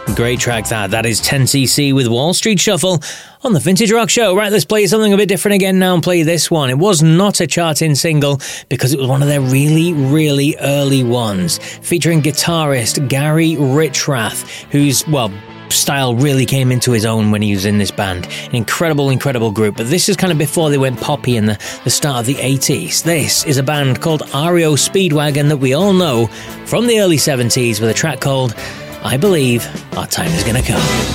Great track that. That is 10cc with Wall Street Shuffle on the Vintage Rock Show. Right, let's play something a bit different again now and play this one. It was not a chart-in single because it was one of their really, really early ones, featuring guitarist Gary Richrath, whose, well, style really came into his own when he was in this band. An incredible, incredible group. But this is kind of before they went poppy in the start of the 80s. This is a band called REO Speedwagon that we all know from the early 70s with a track called I Believe Our Time Is Gonna Come.